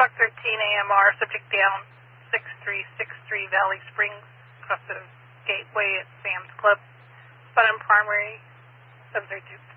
Fox 13 AMR, subject down 6363 Valley Springs, across the gateway at Sam's Club. Spot on primary, 732.